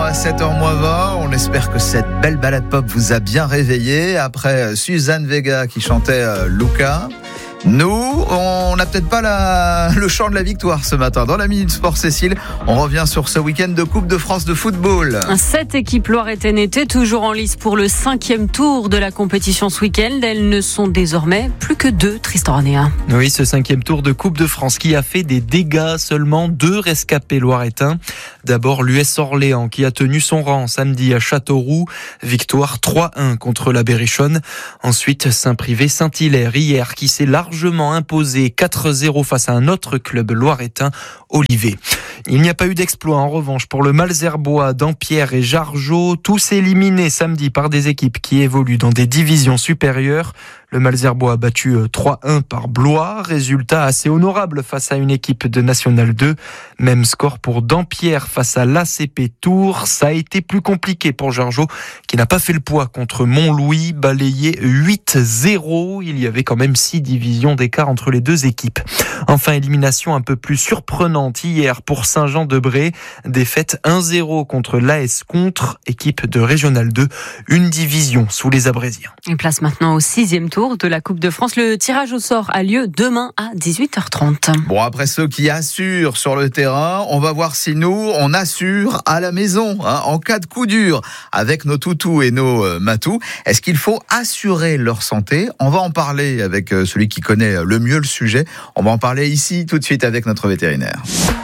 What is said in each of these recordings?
à 7h20. On espère que cette belle balade pop vous a bien réveillé. Après Suzanne Vega qui chantait Luca. Nous, on n'a peut-être pas le chant de la victoire ce matin. Dans la Minute Sport, Cécile, on revient sur ce week-end de Coupe de France de football. 7 équipes loiretaines étaient toujours en lice pour le 5e tour de la compétition ce week-end. Elles ne sont désormais plus que 2, Tristan Arnéa. Oui, ce 5e tour de Coupe de France qui a fait des dégâts. Seulement 2 rescapés loiretains. D'abord, l'US Orléans qui a tenu son rang samedi à Châteauroux. Victoire 3-1 contre la Berrichonne. Ensuite, Saint-Privé-Saint-Hilaire hier qui s'est largement imposé 4-0 face à un autre club loiretain, Olivet. Il n'y a pas eu d'exploit en revanche pour le Malzerbois, Dampierre et Jargeau, tous éliminés samedi par des équipes qui évoluent dans des divisions supérieures. Le Malzerbois a battu 3-1 par Blois, résultat assez honorable face à une équipe de National 2. Même score pour Dampierre face à l'ACP Tours. Ça a été plus compliqué pour Jargeau qui n'a pas fait le poids contre Montlouis, balayé 8-0. Il y avait quand même 6 divisions d'écart entre les deux équipes. Enfin, élimination un peu plus surprenante hier pour Saint-Jean-de-Bray. Défaite 1-0 contre l'AS Contre, équipe de Régional 2, une division sous les Abrésiens. Une place maintenant au 6e tour de la Coupe de France. Le tirage au sort a lieu demain à 18h30. Bon, après ceux qui assurent sur le terrain, on va voir si nous, on assure à la maison, en cas de coup dur, avec nos toutous et nos matous. Est-ce qu'il faut assurer leur santé ? On va en parler avec celui qui connaît le mieux le sujet. On va en parler ici tout de suite avec notre vétérinaire.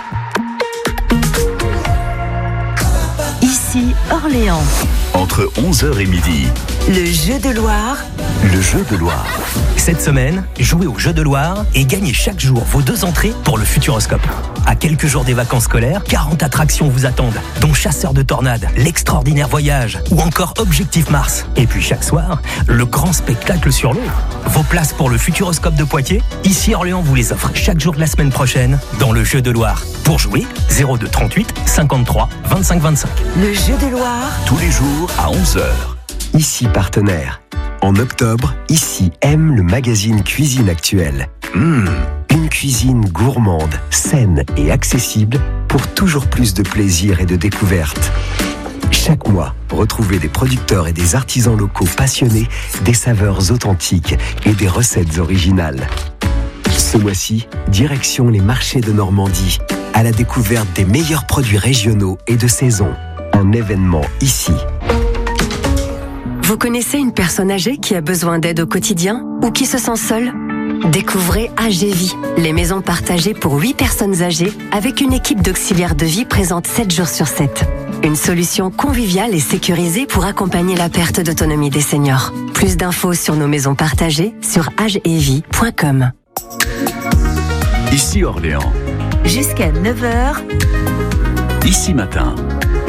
Ici Orléans. Entre 11h et midi. Le jeu de Loire. Le jeu de Loire. Cette semaine, jouez au jeu de Loire et gagnez chaque jour vos 2 entrées pour le Futuroscope. À quelques jours des vacances scolaires, 40 attractions vous attendent, dont Chasseur de tornades, l'extraordinaire voyage ou encore Objectif Mars. Et puis chaque soir, le grand spectacle sur l'eau. Vos places pour le Futuroscope de Poitiers, ici Orléans vous les offre chaque jour de la semaine prochaine dans le jeu de Loire. Pour jouer, 02 38 53 25 25. Le jeu de Loire. Tous les jours à 11h. Ici partenaire. En octobre, Ici aime le magazine Cuisine Actuelle. Une cuisine gourmande, saine et accessible pour toujours plus de plaisir et de découverte. Chaque mois, retrouvez des producteurs et des artisans locaux passionnés, des saveurs authentiques et des recettes originales. Ce mois-ci, direction les marchés de Normandie, à la découverte des meilleurs produits régionaux et de saison. Un événement ici. Vous connaissez une personne âgée qui a besoin d'aide au quotidien ou qui se sent seule ? Découvrez AGVie, les maisons partagées pour 8 personnes âgées avec une équipe d'auxiliaires de vie présente 7 jours sur 7. Une solution conviviale et sécurisée pour accompagner la perte d'autonomie des seniors. Plus d'infos sur nos maisons partagées sur agevie.com. Ici Orléans. Jusqu'à 9h. Ici matin.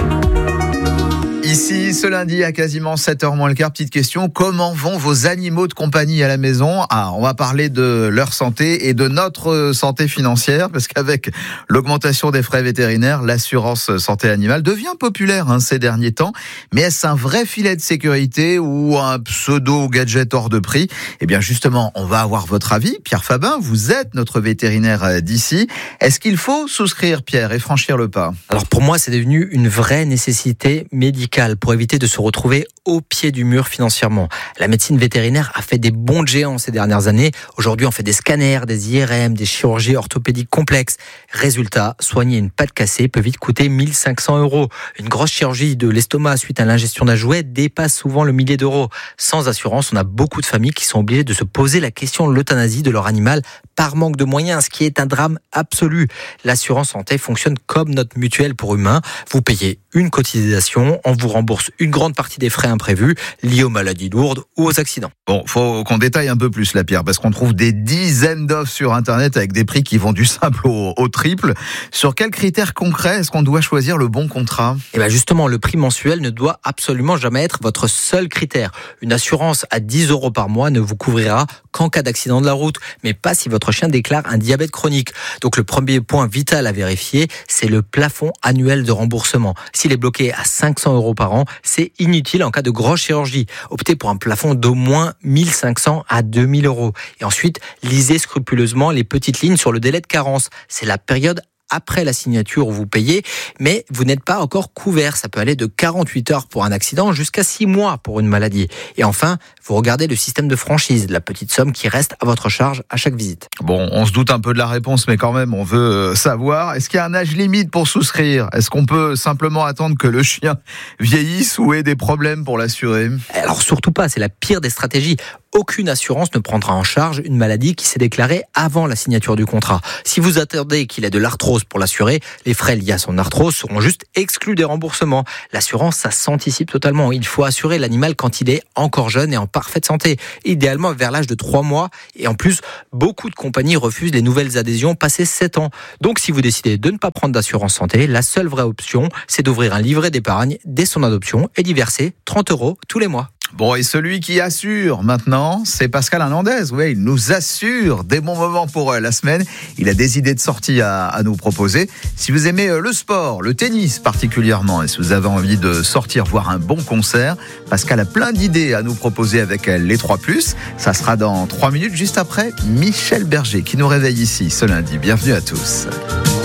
Ici, ce lundi à quasiment 7h moins le quart, petite question, comment vont vos animaux de compagnie à la maison ? On va parler de leur santé et de notre santé financière, parce qu'avec l'augmentation des frais vétérinaires, l'assurance santé animale devient populaire ces derniers temps. Mais est-ce un vrai filet de sécurité ou un pseudo-gadget hors de prix ? Eh bien justement, on va avoir votre avis. Pierre Fabin, vous êtes notre vétérinaire d'ici. Est-ce qu'il faut souscrire, Pierre, et franchir le pas ? Alors pour moi, c'est devenu une vraie nécessité médicale pour éviter de se retrouver au pied du mur financièrement. La médecine vétérinaire a fait des bonds de géants ces dernières années. Aujourd'hui, on fait des scanners, des IRM, des chirurgies orthopédiques complexes. Résultat, soigner une patte cassée peut vite coûter 1 500 €. Une grosse chirurgie de l'estomac suite à l'ingestion d'un jouet dépasse souvent le millier d'euros. Sans assurance, on a beaucoup de familles qui sont obligées de se poser la question de l'euthanasie de leur animal par manque de moyens, ce qui est un drame absolu. L'assurance santé fonctionne comme notre mutuelle pour humains. Vous payez une cotisation, on vous rembourse une grande partie des frais imprévus liés aux maladies lourdes ou aux accidents. Bon, faut qu'on détaille un peu plus la Pierre, parce qu'on trouve des dizaines d'offres sur Internet avec des prix qui vont du simple au triple. Sur quels critères concrets est-ce qu'on doit choisir le bon contrat ? Et bien justement, le prix mensuel ne doit absolument jamais être votre seul critère. Une assurance à 10 € par mois ne vous couvrira qu'en cas d'accident de la route, mais pas si votre chien déclare un diabète chronique. Donc le premier point vital à vérifier, c'est le plafond annuel de remboursement. S'il est bloqué à 500 € par an, c'est inutile en cas de grosse chirurgie. Optez pour un plafond d'au moins 1 500 à 2 000 €. Et ensuite, lisez scrupuleusement les petites lignes sur le délai de carence. C'est la période après la signature où vous payez, mais vous n'êtes pas encore couvert. Ça peut aller de 48 heures pour un accident jusqu'à 6 mois pour une maladie. Et enfin, vous regardez le système de franchise, la petite somme qui reste à votre charge à chaque visite. Bon, on se doute un peu de la réponse, mais quand même, on veut savoir, est-ce qu'il y a un âge limite pour souscrire ? Est-ce qu'on peut simplement attendre que le chien vieillisse ou ait des problèmes pour l'assurer ? Alors surtout pas, c'est la pire des stratégies. Aucune assurance ne prendra en charge une maladie qui s'est déclarée avant la signature du contrat. Si vous attendez qu'il ait de l'arthrose pour l'assurer, les frais liés à son arthrose seront juste exclus des remboursements. L'assurance, ça s'anticipe totalement. Il faut assurer l'animal quand il est encore jeune et en parfaite santé, idéalement vers l'âge de 3 mois. Et en plus, beaucoup de compagnies refusent les nouvelles adhésions passées 7 ans. Donc si vous décidez de ne pas prendre d'assurance santé, la seule vraie option, c'est d'ouvrir un livret d'épargne dès son adoption et d'y verser 30 € tous les mois. Bon, et celui qui assure maintenant, c'est Pascal Hernandez. Oui, il nous assure des bons moments pour la semaine. Il a des idées de sortie à nous proposer. Si vous aimez le sport, le tennis particulièrement, et si vous avez envie de sortir voir un bon concert, Pascal a plein d'idées à nous proposer avec les 3+. Ça sera dans 3 minutes, juste après Michel Berger qui nous réveille ici ce lundi. Bienvenue à tous.